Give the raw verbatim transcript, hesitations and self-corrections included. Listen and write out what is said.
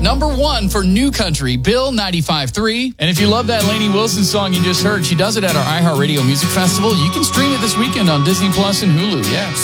Number one for New Country, Bill ninety-five point three. And if you love that Lainey Wilson song you just heard, she does it at our iHeartRadio Music Festival. You can stream it this weekend on Disney Plus and Hulu. Yeah.